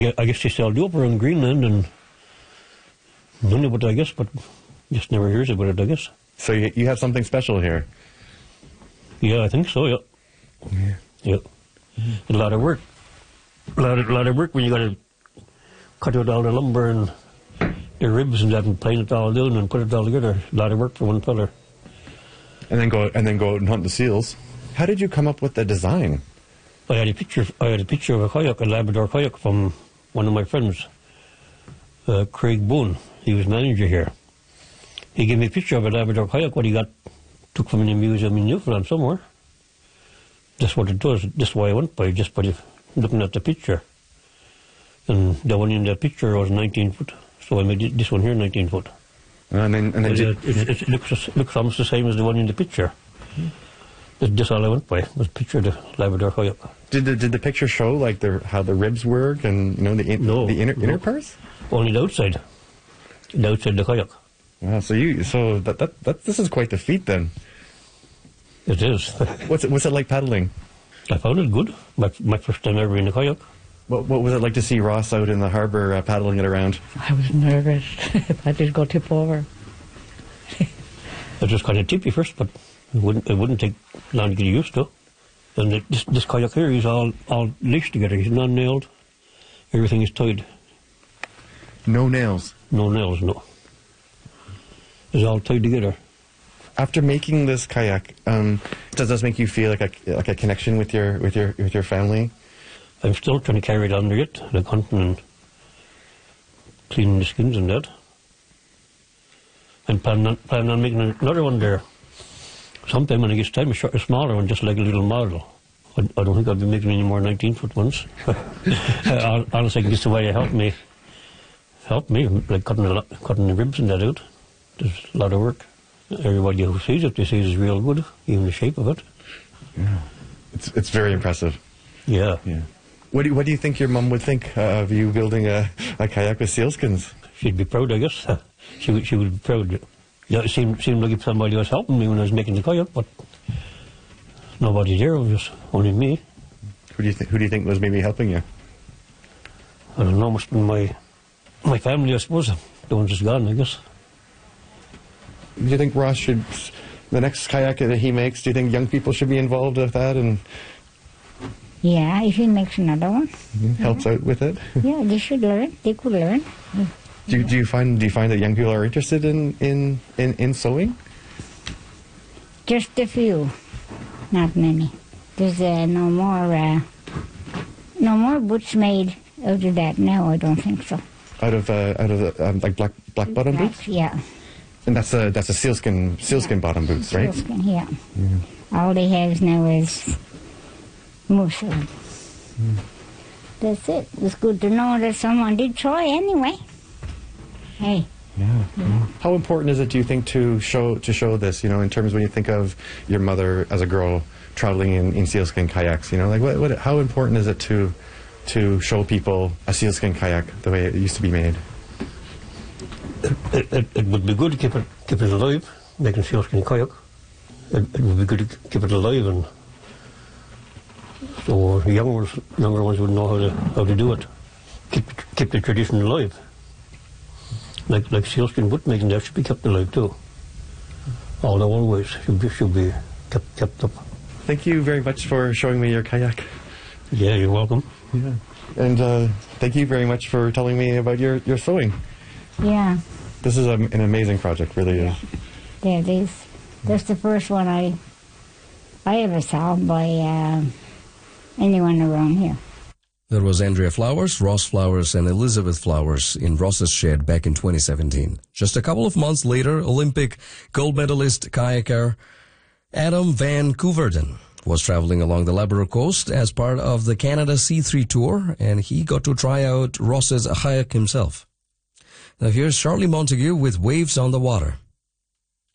Yeah, I guess they still do up around Greenland and none of it, I guess, but just never hears about it, I guess. So you have something special here? Yeah, I think so, yeah. Yeah. A lot of work. A lot of work when you got to cut out all the lumber and the ribs and that and plane it all down and put it all together. A lot of work for one fella. And then go out and hunt the seals. How did you come up with the design? I had a picture of a kayak, a Labrador kayak, from one of my friends, Craig Boone. He was manager here. He gave me a picture of a Labrador kayak, what he took from a museum in Newfoundland somewhere. That's what it does. That's why I went by, just by looking at the picture. And the one in the picture was 19 foot, so I made this one here 19 foot. It looks almost the same as the one in the picture. That's all I went by, was a picture of the Labrador kayak. Did the picture show like how the ribs work and the inner parts? Only the outside of the kayak. Wow, so this is quite the feat then. It is. What's it like paddling? I found it good. My first time ever in a kayak. What was it like to see Ross out in the harbour paddling it around? I was nervous. I did go tip over. It was kind of tippy first, but it wouldn't take long to get used to. And this kayak here is all laced together. He's non-nailed. Everything is tied. No nails? No nails, no. It's all tied together. After making this kayak, does this make you feel like a connection with your family? I'm still trying to carry it on yet, like hunting and cleaning the skins and that. I'm planning on making another one there. Sometime when it gets time, a smaller one, just like a little model. I don't think I'll be making any more 19-foot ones. Unless I can get somebody to help me, like cutting the ribs and that out. There's a lot of work. Everybody who sees it, they say it's real good, even the shape of it. Yeah, it's very impressive. Yeah. What do you think your mum would think of you building a kayak with sealskins? She'd be proud, I guess. She would be proud. Yeah, it seemed like if somebody was helping me when I was making the kayak, but nobody there. It was just only me. Who do you think was maybe helping you? I don't know. Must have been my family, I suppose. The ones that's gone, I guess. Do you think Ross should, the next kayak that he makes, do you think young people should be involved with that and? Yeah, if he makes another one. Helps out with it? Yeah, they should learn. They could learn. Do you find that young people are interested in sewing? Just a few, not many. There's no more boots made out of that now. I don't think so. Out of like black bottom boots? Yeah. And that's a sealskin bottom boots, right? Sealskin, yeah. All they have now is moose. That's it. It's good to know that someone did try anyway. Hey. Yeah. How important is it, do you think, to show this? In terms when you think of your mother as a girl traveling in sealskin kayaks, like how important is it to show people a sealskin kayak the way it used to be made? It would be good to keep it alive, making sealskin kayak. It would be good to keep it alive, and so the younger ones would know how to do it. Keep the tradition alive. Like sealskin boot making, that should be kept alive too. Although always should be kept up. Thank you very much for showing me your kayak. Yeah, you're welcome. Yeah. And thank you very much for telling me about your sewing. Yeah. This is an amazing project, really is. Yeah, it is. That's the first one I ever saw by anyone around here. That was Andrea Flowers, Ross Flowers, and Elizabeth Flowers in Ross's shed back in 2017. Just a couple of months later, Olympic gold medalist kayaker Adam Van Couverden was traveling along the Labrador coast as part of the Canada C3 tour, and he got to try out Ross's kayak himself. Now here's Charlie Montague with Waves on the Water.